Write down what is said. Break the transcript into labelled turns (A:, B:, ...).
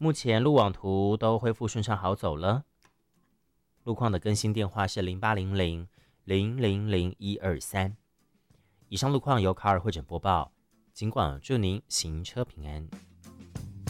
A: 目前路网图都恢复顺畅好走了。路况的更新电话是0800-000-123。以上路况由卡尔会诊播报，尽管祝您行车平安。